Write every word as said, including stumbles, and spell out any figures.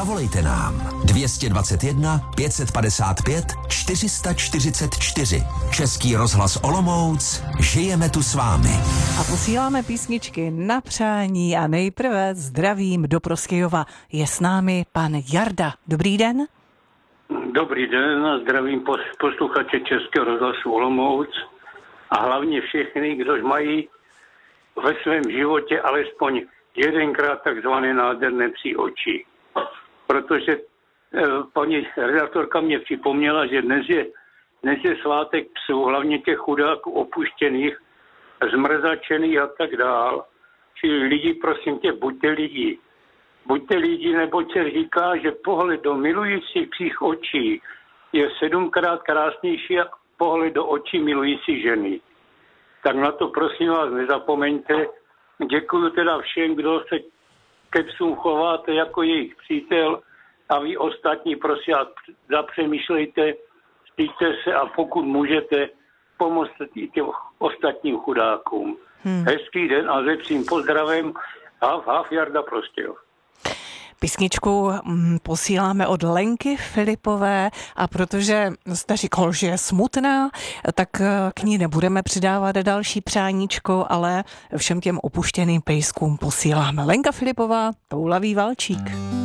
Zavolejte nám dvě stě dvacet jedna pět set padesát pět čtyři sta čtyřicet čtyři. Český rozhlas Olomouc, žijeme tu s vámi. A posíláme písničky na přání a nejprve zdravím do Prostějova. Je s námi pan Jarda. Dobrý den. Dobrý den a zdravím posluchače Českého rozhlasu Olomouc a hlavně všechny, kdož mají ve svém životě alespoň jedenkrát takzvané nádherné psí oči. Protože eh, paní redaktorka mě připomněla, že dnes je, dnes je svátek psů, hlavně těch chudáků opuštěných, zmrzačených a tak dál. Čili lidi, prosím tě, buďte lidi. Buďte lidi, neboť se říká, že pohled do milujících psích očí je sedmkrát krásnější jak pohled do očí milující ženy. Tak na to prosím vás nezapomeňte. Děkuji teda všem, kdo se ke psům chováte jako jejich přítel a vy ostatní prosím vás zapřemýšlejte, styďte se a pokud můžete, pomozte i těm ostatním chudákům. Hmm. Hezký den a ze vším pozdravem. Hav, hav, Jarda Prostějov. Písničku posíláme od Lenky Filipové a protože jste říkal, že je smutná, tak k ní nebudeme přidávat další přáníčko, ale všem těm opuštěným pejskům posíláme. Lenka Filipová, Toulavý valčík.